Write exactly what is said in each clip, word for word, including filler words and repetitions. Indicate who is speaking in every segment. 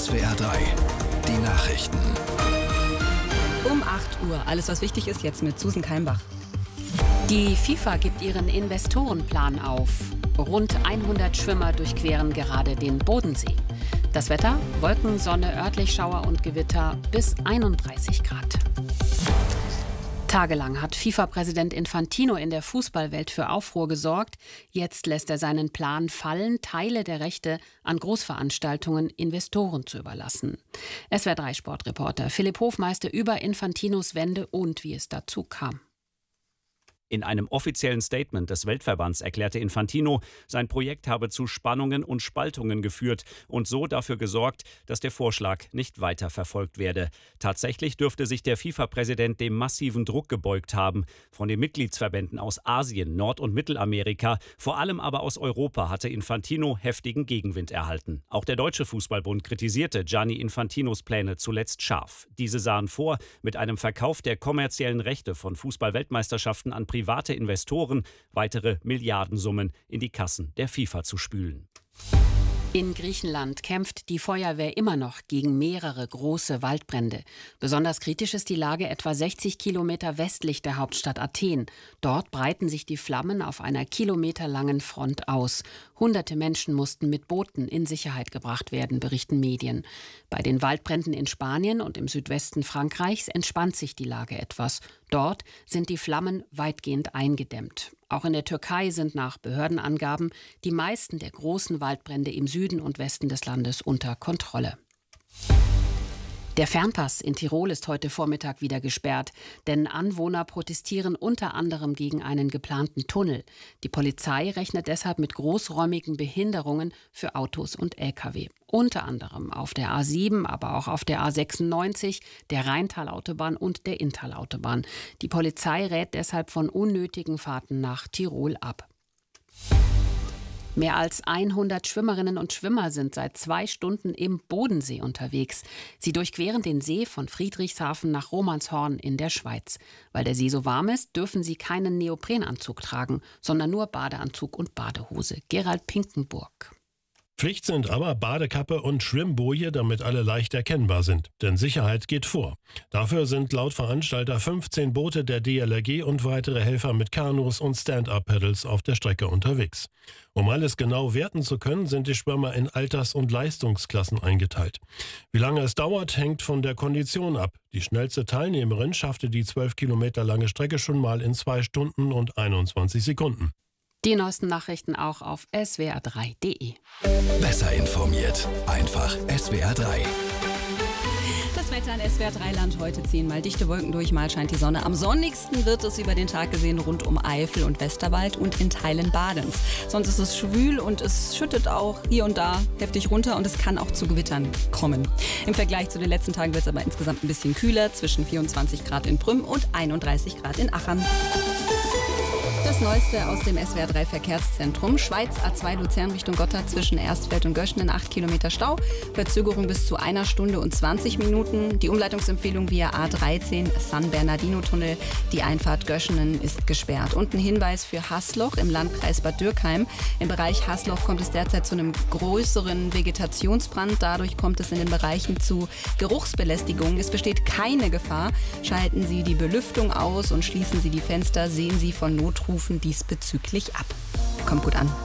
Speaker 1: S W R drei, die Nachrichten.
Speaker 2: Um acht Uhr. Alles, was wichtig ist, jetzt mit Susan Keimbach.
Speaker 3: Die FIFA gibt ihren Investorenplan auf. Rund hundert Schwimmer durchqueren gerade den Bodensee. Das Wetter: Wolken, Sonne, örtlich Schauer und Gewitter bis einunddreißig Grad. Tagelang hat FIFA-Präsident Infantino in der Fußballwelt für Aufruhr gesorgt. Jetzt lässt er seinen Plan fallen, Teile der Rechte an Großveranstaltungen Investoren zu überlassen. S W R drei Sportreporter Philipp Hofmeister über Infantinos Wende und wie es dazu kam.
Speaker 4: In einem offiziellen Statement des Weltverbands erklärte Infantino, sein Projekt habe zu Spannungen und Spaltungen geführt und so dafür gesorgt, dass der Vorschlag nicht weiter verfolgt werde. Tatsächlich dürfte sich der FIFA-Präsident dem massiven Druck gebeugt haben. Von den Mitgliedsverbänden aus Asien, Nord- und Mittelamerika, vor allem aber aus Europa, hatte Infantino heftigen Gegenwind erhalten. Auch der Deutsche Fußballbund kritisierte Gianni Infantinos Pläne zuletzt scharf. Diese sahen vor, mit einem Verkauf der kommerziellen Rechte von Fußball-Weltmeisterschaften an private Investoren weitere Milliardensummen in die Kassen der FIFA zu spülen.
Speaker 3: In Griechenland kämpft die Feuerwehr immer noch gegen mehrere große Waldbrände. Besonders kritisch ist die Lage etwa sechzig Kilometer westlich der Hauptstadt Athen. Dort breiten sich die Flammen auf einer kilometerlangen Front aus. Hunderte Menschen mussten mit Booten in Sicherheit gebracht werden, berichten Medien. Bei den Waldbränden in Spanien und im Südwesten Frankreichs entspannt sich die Lage etwas. Dort sind die Flammen weitgehend eingedämmt. Auch in der Türkei sind nach Behördenangaben die meisten der großen Waldbrände im Süden und Westen des Landes unter Kontrolle. Der Fernpass in Tirol ist heute Vormittag wieder gesperrt, denn Anwohner protestieren unter anderem gegen einen geplanten Tunnel. Die Polizei rechnet deshalb mit großräumigen Behinderungen für Autos und L K W. Unter anderem auf der A sieben, aber auch auf der A sechsundneunzig, der Rheintalautobahn und der Inntalautobahn. Die Polizei rät deshalb von unnötigen Fahrten nach Tirol ab. Mehr als hundert Schwimmerinnen und Schwimmer sind seit zwei Stunden im Bodensee unterwegs. Sie durchqueren den See von Friedrichshafen nach Romanshorn in der Schweiz. Weil der See so warm ist, dürfen sie keinen Neoprenanzug tragen, sondern nur Badeanzug und Badehose. Gerald Pinkenburg.
Speaker 5: Pflicht sind aber Badekappe und Schwimmboje, damit alle leicht erkennbar sind. Denn Sicherheit geht vor. Dafür sind laut Veranstalter fünfzehn Boote der D L R G und weitere Helfer mit Kanus und Stand-Up-Pedals auf der Strecke unterwegs. Um alles genau werten zu können, sind die Schwimmer in Alters- und Leistungsklassen eingeteilt. Wie lange es dauert, hängt von der Kondition ab. Die schnellste Teilnehmerin schaffte die zwölf Kilometer lange Strecke schon mal in zwei Stunden und einundzwanzig Sekunden.
Speaker 3: Die neuesten Nachrichten auch auf S W R drei Punkt de.
Speaker 1: Besser informiert, einfach S W R drei.
Speaker 2: Das Wetter in S W R drei Land heute: ziehen mal dichte Wolken durch, mal scheint die Sonne. Am sonnigsten wird es über den Tag gesehen rund um Eifel und Westerwald und in Teilen Badens. Sonst ist es schwül und es schüttet auch hier und da heftig runter und es kann auch zu Gewittern kommen. Im Vergleich zu den letzten Tagen wird es aber insgesamt ein bisschen kühler, zwischen vierundzwanzig Grad in Prüm und einunddreißig Grad in Achern. Das Neueste aus dem S W R drei Verkehrszentrum. Schweiz A zwei Luzern Richtung Gotthard zwischen Erstfeld und Göschenen acht Kilometer Stau. Verzögerung bis zu einer Stunde und zwanzig Minuten. Die Umleitungsempfehlung via A dreizehn San Bernardino-Tunnel. Die Einfahrt Göschenen ist gesperrt. Und ein Hinweis für Haßloch im Landkreis Bad Dürkheim. Im Bereich Haßloch kommt es derzeit zu einem größeren Vegetationsbrand. Dadurch kommt es in den Bereichen zu Geruchsbelästigungen. Es besteht keine Gefahr. Schalten Sie die Belüftung aus und schließen Sie die Fenster. Sehen Sie von Notrufen diesbezüglich ab. Kommt gut an.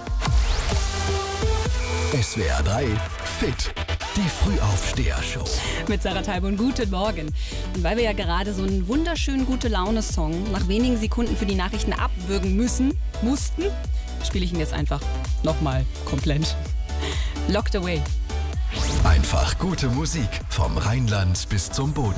Speaker 1: S W R drei Fit. Die Frühaufsteher-Show.
Speaker 2: Mit Sarah Talbot, guten Morgen. Und weil wir ja gerade so einen wunderschönen Gute-Laune-Song nach wenigen Sekunden für die Nachrichten abwürgen müssen, mussten, spiele ich ihn jetzt einfach nochmal komplett. Locked Away.
Speaker 1: Einfach gute Musik vom Rheinland bis zum Boden.